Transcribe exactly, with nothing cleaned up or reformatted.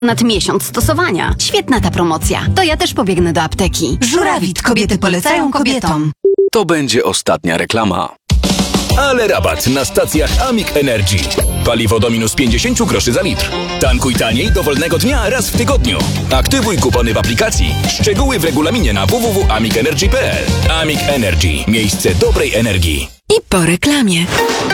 Nad miesiąc stosowania. Świetna ta promocja. To ja też pobiegnę do apteki. Żurawit. Kobiety polecają kobietom. To będzie ostatnia reklama. Ale rabat na stacjach Amic Energy. Paliwo do minus pięćdziesiąt groszy za litr. Tankuj taniej dowolnego dnia raz w tygodniu. Aktywuj kupony w aplikacji. Szczegóły w regulaminie na w w w kropka amic energy kropka p l. Amic Energy. Miejsce dobrej energii. I po reklamie.